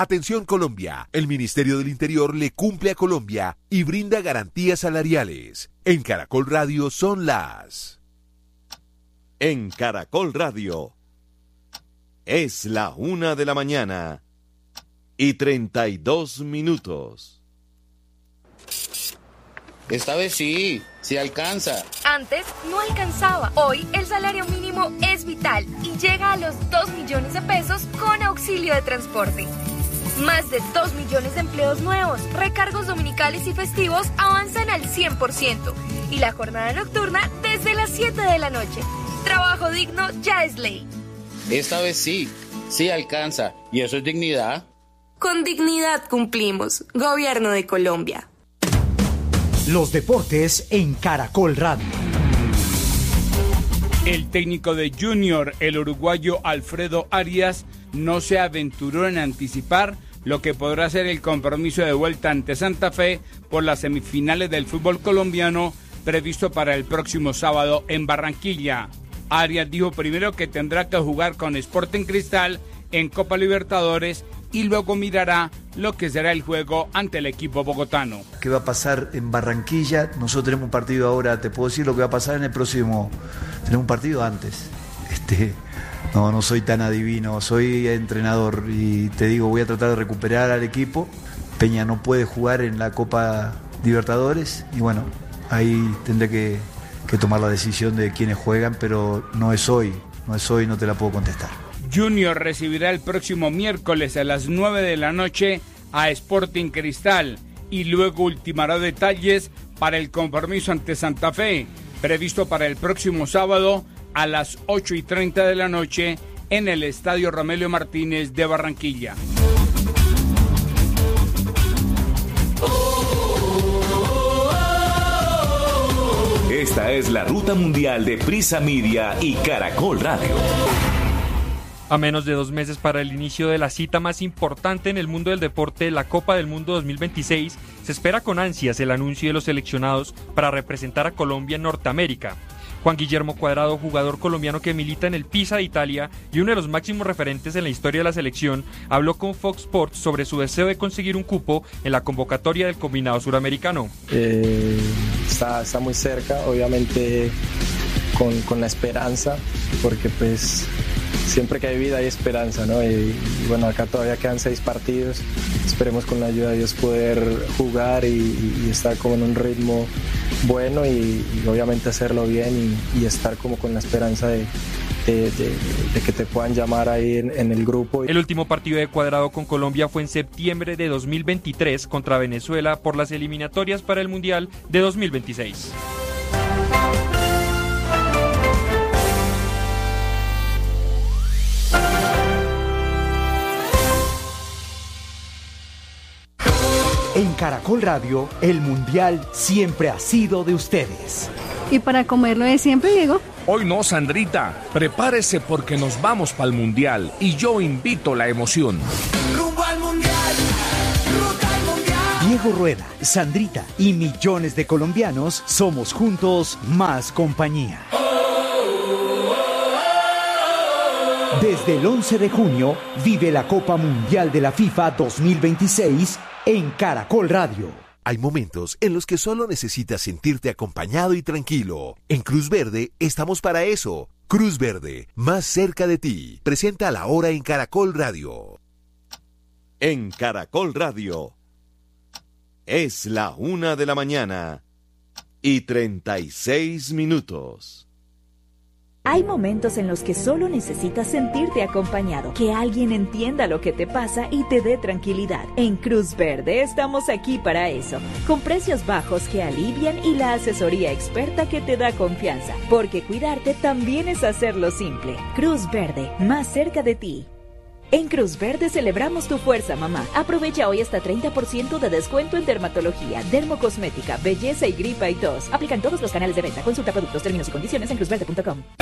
Atención Colombia, el Ministerio del Interior le cumple a Colombia y brinda garantías salariales. En Caracol Radio son las... En Caracol Radio es la 1:32 a.m. Esta vez sí alcanza. Antes no alcanzaba. Hoy el salario mínimo es vital y llega a los 2 millones de pesos con auxilio de transporte. Más de 2 millones de empleos nuevos, recargos dominicales y festivos avanzan al 100% y la jornada nocturna desde las 7 de la noche. Trabajo digno ya es ley. Esta vez sí alcanza. ¿Y eso es dignidad? Con dignidad cumplimos. Gobierno de Colombia. Los deportes en Caracol Radio. El técnico de Junior, el uruguayo Alfredo Arias, no se aventuró en anticipar lo que podrá ser el compromiso de vuelta ante Santa Fe por las semifinales del fútbol colombiano previsto para el próximo sábado en Barranquilla. Arias dijo primero que tendrá que jugar con Sporting Cristal en Copa Libertadores y luego mirará lo que será el juego ante el equipo bogotano. ¿Qué va a pasar en Barranquilla? Nosotros tenemos un partido ahora, te puedo decir lo que va a pasar en el próximo. Tenemos un partido antes. No soy tan adivino, soy entrenador y te digo, voy a tratar de recuperar al equipo. Peña no puede jugar en la Copa Libertadores y bueno, ahí tendré que tomar la decisión de quiénes juegan, pero no es hoy, no te la puedo contestar. Junior recibirá el próximo miércoles a las 9 de la noche a Sporting Cristal y luego ultimará detalles para el compromiso ante Santa Fe, previsto para el próximo sábado a las 8:30 de la noche en el Estadio Romelio Martínez de Barranquilla. Esta es la ruta mundial de Prisa Media y Caracol Radio. A menos de 2 meses para el inicio de la cita más importante en el mundo del deporte, la Copa del Mundo 2026, se espera con ansias el anuncio de los seleccionados para representar a Colombia en Norteamérica. Juan Guillermo Cuadrado, jugador colombiano que milita en el Pisa de Italia y uno de los máximos referentes en la historia de la selección, habló con Fox Sports sobre su deseo de conseguir un cupo en la convocatoria del combinado suramericano. Está muy cerca, obviamente con la esperanza, porque pues siempre que hay vida hay esperanza, ¿no? Y bueno, acá todavía quedan 6 partidos, esperemos con la ayuda de Dios poder jugar y estar como en un ritmo bueno y obviamente hacerlo bien y estar como con la esperanza de que te puedan llamar ahí en el grupo. El último partido de Cuadrado con Colombia fue en septiembre de 2023 contra Venezuela por las eliminatorias para el Mundial de 2026. En Caracol Radio, el Mundial siempre ha sido de ustedes. ¿Y para comerlo de siempre, Diego? Hoy no, Sandrita. Prepárese porque nos vamos para el Mundial y yo invito la emoción. Rumbo al Mundial, ruta al Mundial. Diego Rueda, Sandrita y millones de colombianos somos juntos más compañía. Desde el 11 de junio, vive la Copa Mundial de la FIFA 2026 en Caracol Radio. Hay momentos en los que solo necesitas sentirte acompañado y tranquilo. En Cruz Verde estamos para eso. Cruz Verde, más cerca de ti. Presenta la hora en Caracol Radio. En Caracol Radio es la 1:36 a.m. Hay momentos en los que solo necesitas sentirte acompañado, que alguien entienda lo que te pasa y te dé tranquilidad. En Cruz Verde estamos aquí para eso, con precios bajos que alivian y la asesoría experta que te da confianza, porque cuidarte también es hacerlo simple. Cruz Verde, más cerca de ti. En Cruz Verde celebramos tu fuerza, mamá. Aprovecha hoy hasta 30% de descuento en dermatología, dermocosmética, belleza y gripa y tos. Aplican todos los canales de venta. Consulta productos, términos y condiciones en cruzverde.com.